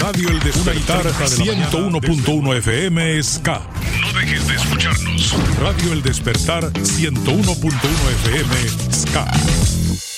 Radio El Despertar 101.1 FM Ska. No dejes de escucharnos. Radio El Despertar 101.1 FM Ska.